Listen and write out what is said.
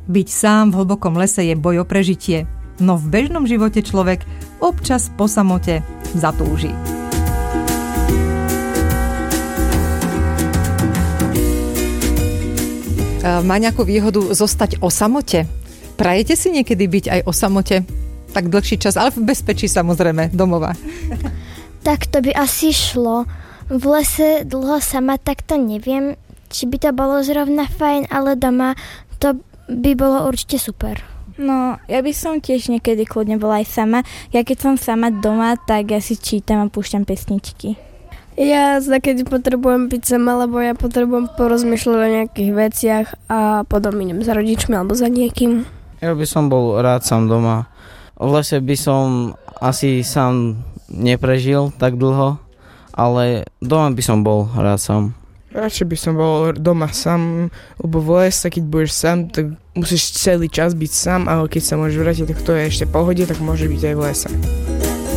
Byť sám v hlbokom lese je boj o prežitie, no v bežnom živote človek občas po samote zatúži. Má nejakú výhodu zostať o samote? Prajete si niekedy byť aj o samote? Tak dlhší čas, ale v bezpečí samozrejme, domova. Tak to by asi šlo. V lese dlho sama, tak to neviem, či by to bolo zrovna fajn, ale doma to by bolo určite super. No, ja by som tiež niekedy kľudne bola aj sama. Ja keď som sama doma, tak ja si čítam a púšťam pesničky. Ja keď potrebujem byť sama, lebo ja potrebujem porozmýšľať o nejakých veciach a potom idem za rodičmi alebo za niekým. Ja by som bol rád sám doma. V lese by som asi sám neprežil tak dlho, ale doma by som bol rád sám. Radšej by som bol doma sám, lebo v lese, keď budeš sám, tak musíš celý čas byť sám, ale keď sa môžeš vrátiť, tak to je ešte pohode, tak môže byť aj v lese.